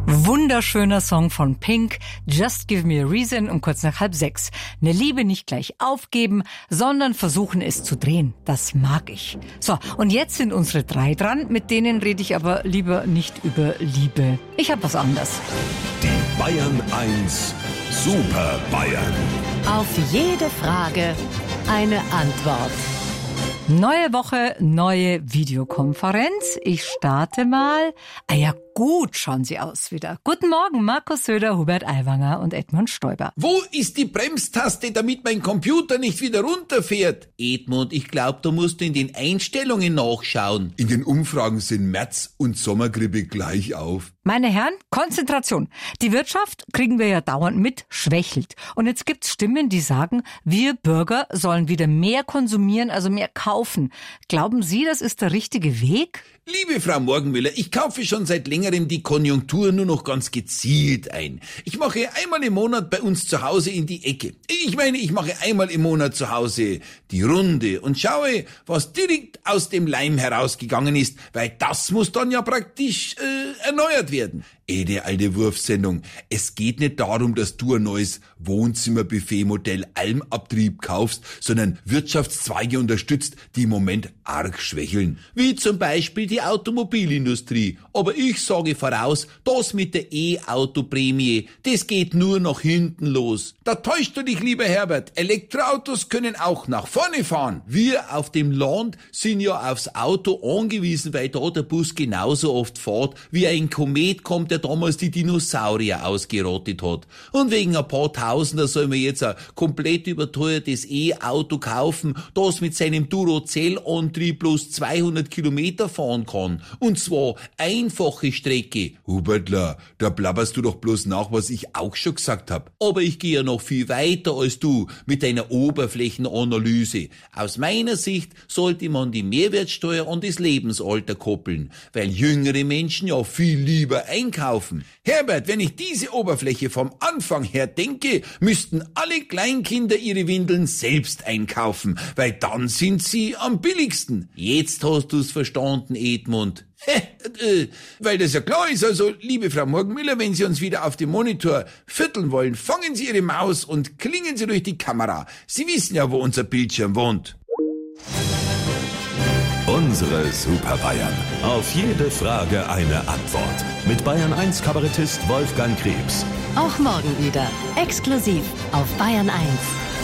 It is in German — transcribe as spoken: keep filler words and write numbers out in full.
Wunderschöner Song von Pink, Just Give Me a Reason, um kurz nach halb sechs. Eine Liebe nicht gleich aufgeben, sondern versuchen es zu drehen. Das mag ich. So, und jetzt sind unsere drei dran, mit denen rede ich aber lieber nicht über Liebe. Ich habe was anderes. Die Bayern eins Super Bayern. Auf jede Frage eine Antwort. Neue Woche, neue Videokonferenz. Ich starte mal. Ah ja, gut schauen Sie aus wieder. Guten Morgen, Markus Söder, Hubert Aiwanger und Edmund Stoiber. Wo ist die Bremstaste, damit mein Computer nicht wieder runterfährt? Edmund, ich glaube, da musst du in den Einstellungen nachschauen. In den Umfragen sind März- und Sommergrippe gleich auf. Meine Herren, Konzentration. Die Wirtschaft, kriegen wir ja dauernd mit, schwächelt. Und jetzt gibt's Stimmen, die sagen, wir Bürger sollen wieder mehr konsumieren, also mehr kaufen. Glauben Sie, das ist der richtige Weg? Liebe Frau Morgenmüller, ich kaufe schon seit längerem die Konjunktur nur noch ganz gezielt ein. Ich mache einmal im Monat bei uns zu Hause in die Ecke. Ich meine, ich mache einmal im Monat zu Hause die Runde und schaue, was direkt aus dem Leim herausgegangen ist, weil das muss dann ja praktisch äh, erneuert werden. Ede, alte Wurfsendung. Es geht nicht darum, dass du ein neues Wohnzimmerbuffet-Modell Almabtrieb kaufst, sondern Wirtschaftszweige unterstützt, die im Moment arg schwächeln. Wie zum Beispiel die Automobilindustrie. Aber ich sage voraus, das mit der E-Auto-Prämie, das geht nur nach hinten los. Da täuscht du dich, lieber Herbert. Elektroautos können auch nach vorne fahren. Wir auf dem Land sind ja aufs Auto angewiesen, weil da der Bus genauso oft fährt, wie ein Komet kommt, der damals die Dinosaurier ausgerottet hat. Und wegen ein paar Tausender soll man jetzt ein komplett überteuertes E-Auto kaufen, das mit seinem Duracell-Antrieb bloß zweihundert Kilometer fahren kann. Und zwar einfache Strecke. Hubertler, da blabberst du doch bloß nach, was ich auch schon gesagt hab. Aber ich gehe ja noch viel weiter als du mit deiner Oberflächenanalyse. Aus meiner Sicht sollte man die Mehrwertsteuer an das Lebensalter koppeln, weil jüngere Menschen ja viel lieber einkaufen. Herbert, wenn ich diese Oberfläche vom Anfang her denke, müssten alle Kleinkinder ihre Windeln selbst einkaufen, weil dann sind sie am billigsten. Jetzt hast du's verstanden, Edmund. äh, weil das ja klar ist, also liebe Frau Morgenmüller, wenn Sie uns wieder auf dem Monitor vierteln wollen, fangen Sie Ihre Maus und klingen Sie durch die Kamera. Sie wissen ja, wo unser Bildschirm wohnt. Unsere Super Bayern. Auf jede Frage eine Antwort. Mit Bayern eins Kabarettist Wolfgang Krebs. Auch morgen wieder. Exklusiv auf Bayern eins.